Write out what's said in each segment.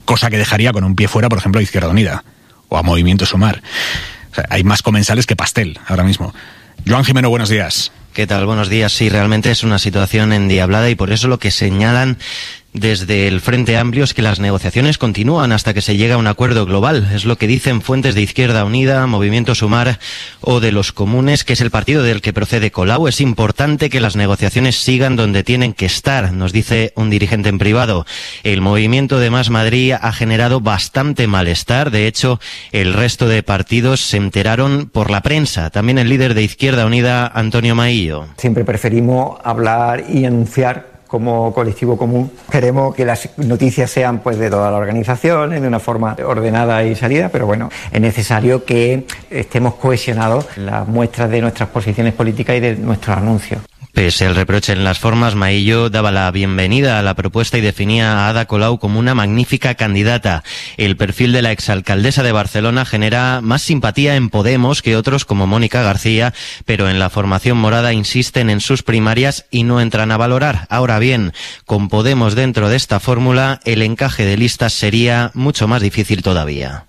cosa que dejaría con un pie fuera, por ejemplo, a Izquierda Unida o a Movimiento Sumar. O sea, hay más comensales que pastel ahora mismo. Joan Jimeno, buenos días. ¿Qué tal? Buenos días. Sí, realmente es una situación endiablada y por eso lo que señalan desde el Frente Amplio es que las negociaciones continúan hasta que se llegue a un acuerdo global. Es lo que dicen fuentes de Izquierda Unida, Movimiento Sumar o de los Comunes, que es el partido del que procede Colau. Es importante que las negociaciones sigan donde tienen que estar, nos dice un dirigente en privado. El movimiento de Más Madrid ha generado bastante malestar. De hecho, el resto de partidos se enteraron por la prensa. También el líder de Izquierda Unida, Antonio Maillo. Siempre preferimos hablar y anunciar como colectivo común. Queremos que las noticias sean pues de todas las organizaciones, de una forma ordenada y salida, pero bueno, es necesario que estemos cohesionados en las muestras de nuestras posiciones políticas y de nuestros anuncios. Pese al reproche en las formas, Maillo daba la bienvenida a la propuesta y definía a Ada Colau como una magnífica candidata. El perfil de la exalcaldesa de Barcelona genera más simpatía en Podemos que otros como Mónica García, pero en la formación morada insisten en sus primarias y no entran a valorar. Ahora bien, con Podemos dentro de esta fórmula, el encaje de listas sería mucho más difícil todavía.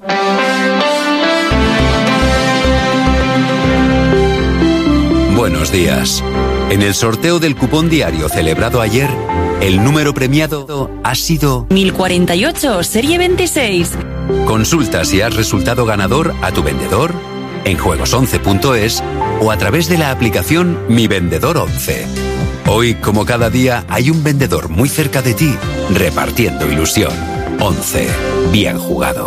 Buenos días. En el sorteo del cupón diario celebrado ayer, el número premiado ha sido 1048, serie 26. Consulta si has resultado ganador a tu vendedor, en juegos11.es o a través de la aplicación Mi Vendedor 11. Hoy, como cada día, hay un vendedor muy cerca de ti, repartiendo ilusión. 11. Bien jugado.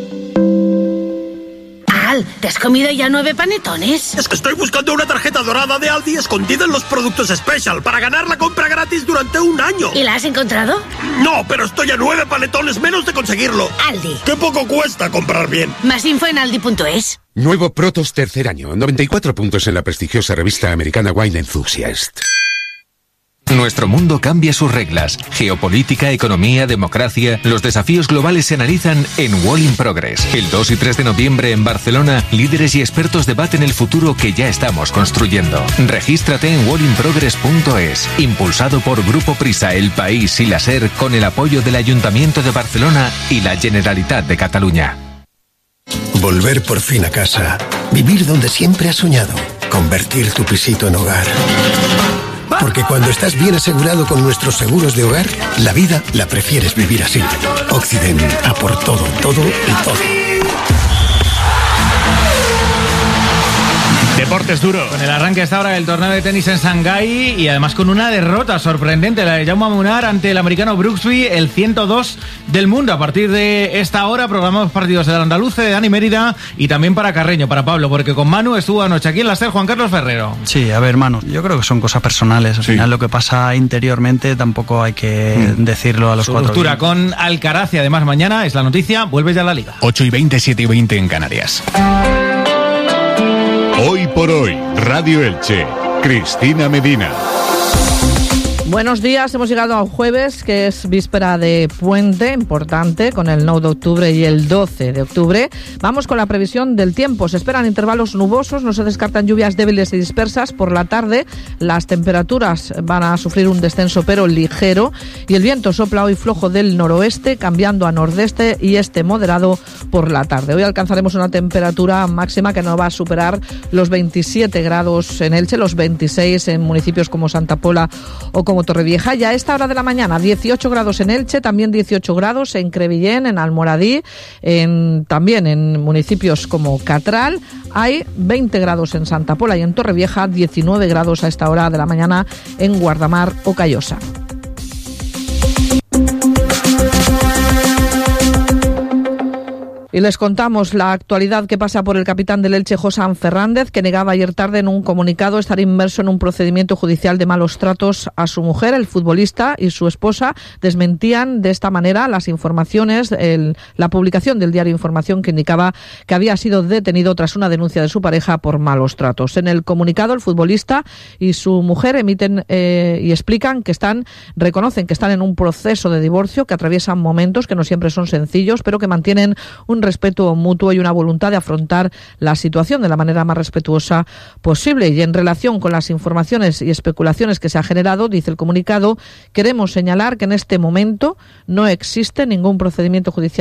¿Te has comido ya 9 panetones? Es que estoy buscando una tarjeta dorada de Aldi escondida en los productos Special para ganar la compra gratis durante un año. ¿Y la has encontrado? No, pero estoy a 9 panetones menos de conseguirlo. Aldi. ¡Qué poco cuesta comprar bien! Más info en aldi.es. Nuevo Protos tercer año, 94 puntos en la prestigiosa revista americana Wine Enthusiast. Nuestro mundo cambia sus reglas. Geopolítica, economía, democracia. Los desafíos globales se analizan en World in Progress. El 2 y 3 de noviembre en Barcelona, líderes y expertos debaten el futuro que ya estamos construyendo. Regístrate en worldinprogress.es. Impulsado por Grupo Prisa, El País y la SER, con el apoyo del Ayuntamiento de Barcelona y la Generalitat de Cataluña. Volver por fin a casa. Vivir donde siempre has soñado. Convertir tu pisito en hogar. Porque cuando estás bien asegurado con nuestros seguros de hogar, la vida la prefieres vivir así. Occident, a por todo, todo y todo. Deportes duro. Con el arranque a esta hora del torneo de tenis en Shanghái y además con una derrota sorprendente, la de Jaume Munar ante el americano Brooksby, el 102 del mundo. A partir de esta hora programamos partidos del Andaluce, de Dani Mérida y también para Carreño, para Pablo, porque con Manu estuvo anoche aquí en la SER Juan Carlos Ferrero. Sí, a ver, Manu, yo creo que son cosas personales. Al final lo que pasa interiormente tampoco hay que decirlo a los cuatro. Ruptura con Alcaraz y además mañana es la noticia, vuelve ya a la Liga. 8:20, 7:20 en Canarias. Hoy por hoy, Radio Elche, Cristina Medina. Buenos días, hemos llegado a un jueves que es víspera de puente importante con el 9 de octubre y el 12 de octubre. Vamos con la previsión del tiempo. Se esperan intervalos nubosos, no se descartan lluvias débiles y dispersas. Por la tarde las temperaturas van a sufrir un descenso pero ligero y el viento sopla hoy flojo del noroeste cambiando a nordeste y este moderado por la tarde. Hoy alcanzaremos una temperatura máxima que no va a superar los 27 grados en Elche, los 26 en municipios como Santa Pola o como Torrevieja. Ya a esta hora de la mañana 18 grados en Elche, también 18 grados en Crevillén, en Almoradí, también en municipios como Catral. Hay 20 grados en Santa Pola y en Torrevieja, 19 grados a esta hora de la mañana en Guardamar o Callosa. Y les contamos la actualidad que pasa por el capitán del Elche, Josán Fernández, que negaba ayer tarde en un comunicado estar inmerso en un procedimiento judicial de malos tratos a su mujer. El futbolista y su esposa desmentían de esta manera las informaciones, la publicación del diario Información que indicaba que había sido detenido tras una denuncia de su pareja por malos tratos. En el comunicado, el futbolista y su mujer emiten y explican que reconocen que están en un proceso de divorcio, que atraviesan momentos que no siempre son sencillos, pero que mantienen un respeto mutuo y una voluntad de afrontar la situación de la manera más respetuosa posible. Y en relación con las informaciones y especulaciones que se ha generado, dice el comunicado, queremos señalar que en este momento no existe ningún procedimiento judicial